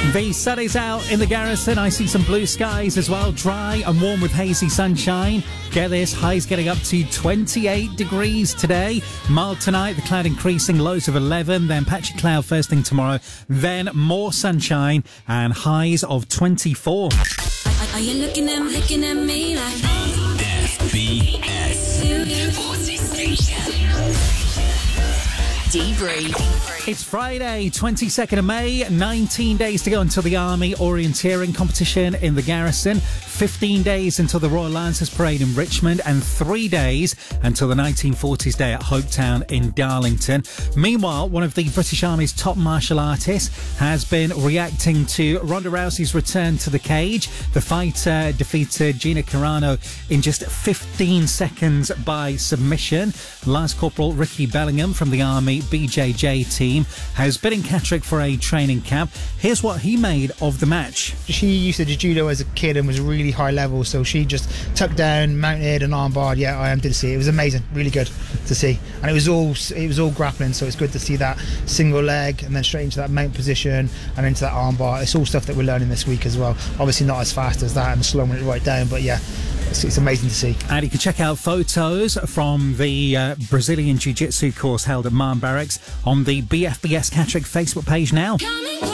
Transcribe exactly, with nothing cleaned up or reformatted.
The sun is out in the Garrison. I see some blue skies as well. Dry and warm with hazy sunshine. Get this, highs getting up to twenty-eight degrees today. Mild tonight, the cloud increasing, lows of eleven. Then patchy cloud first thing tomorrow. Then more sunshine and highs of twenty-four. Are you looking at, looking at me like F B S forty Station. Debrief. It's Friday, twenty-second of May, nineteen days to go until the Army Orienteering competition in the Garrison, fifteen days until the Royal Lancers Parade in Richmond, and three days until the nineteen forties Day at Hopetown in Darlington. Meanwhile, one of the British Army's top martial artists has been reacting to Ronda Rousey's return to the cage. The fighter defeated Gina Carano in just fifteen seconds by submission. Lance Corporal Ricky Bellingham from the Army B J J team has been in Catterick for a training camp. Here's what he made of the match. She used to do judo as a kid and was really high level, so she just tucked down, mounted and armbarred. Yeah, I am did see it. It was amazing, really good to see, and it was all it was all grappling. So it's good to see that single leg and then straight into that mount position and into that armbar. It's all stuff that we're learning this week as well. Obviously not as fast as that and slowing it right down, but yeah. It's, it's amazing to see. And you can check out photos from the uh, Brazilian Jiu-Jitsu course held at Marne Barracks on the B F B S Catterick Facebook page now.